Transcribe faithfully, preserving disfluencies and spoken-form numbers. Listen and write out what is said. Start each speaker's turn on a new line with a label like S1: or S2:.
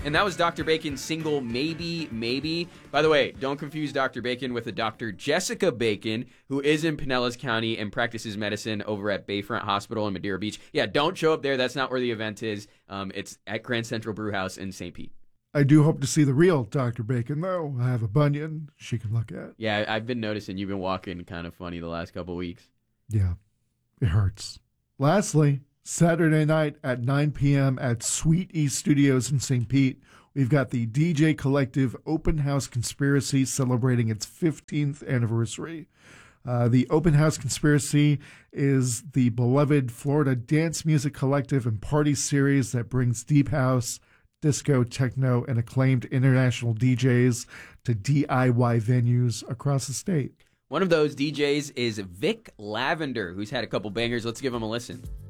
S1: And that was Doctor Bacon's single, Maybe, Maybe. By the way, don't confuse Doctor Bacon with a Doctor Jessica Bacon, who is in Pinellas County and practices medicine over at Bayfront Hospital in Madeira Beach. Yeah, don't show up there. That's not where the event is. Um, it's at Grand Central Brewhouse in Saint Pete.
S2: I do hope to see the real Doctor Bacon, though. I have a bunion she can look at.
S1: Yeah, I've been noticing you've been walking kind of funny the last couple weeks.
S2: Yeah, it hurts. Lastly, Saturday night at nine p.m. at Sweet East Studios in Saint Pete, we've got the D J Collective Open House Conspiracy celebrating its fifteenth anniversary. Uh, the Open House Conspiracy is the beloved Florida dance music collective and party series that brings deep house, disco, techno, and acclaimed international D Js to D I Y venues across the state.
S1: One of those D Js is Vic Lavender, who's had a couple bangers. Let's give him a listen.